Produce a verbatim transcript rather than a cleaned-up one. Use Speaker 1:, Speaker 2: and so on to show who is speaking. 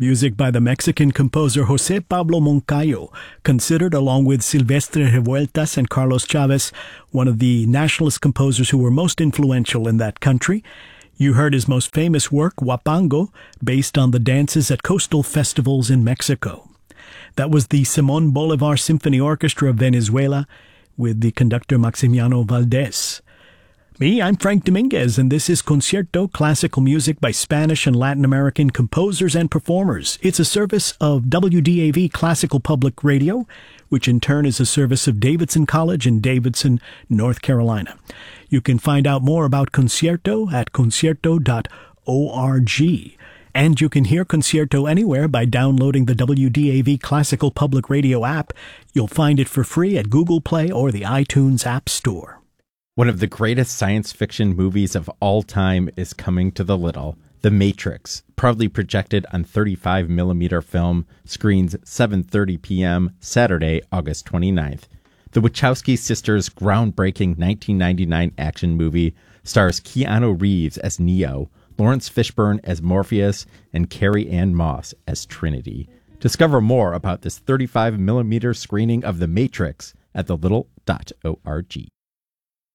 Speaker 1: Music by the Mexican composer José Pablo Moncayo, considered along with Silvestre Revueltas and Carlos Chavez, one of the nationalist composers who were most influential in that country. You heard his most famous work, Huapango, based on the dances at coastal festivals in Mexico. That was the Simón Bolívar Symphony Orchestra of Venezuela with the conductor Maximiano Valdés. Me, I'm Frank Dominguez, and this is Concierto, classical music by Spanish and Latin American composers and performers. It's a service of W D A V Classical Public Radio, which in turn is a service of Davidson College in Davidson, North Carolina. You can find out more about Concierto at concierto dot org. And you can hear Concierto anywhere by downloading the W D A V Classical Public Radio app. You'll find it for free at Google Play or the iTunes App Store.
Speaker 2: One of the greatest science fiction movies of all time is coming to the little. The Matrix, proudly projected on thirty-five millimeter film, screens seven thirty p.m. Saturday, August twenty-ninth. The Wachowski sisters' groundbreaking nineteen ninety-nine action movie stars Keanu Reeves as Neo, Lawrence Fishburne as Morpheus, and Carrie-Anne Moss as Trinity. Discover more about this thirty-five millimeter screening of The Matrix at the little dot org.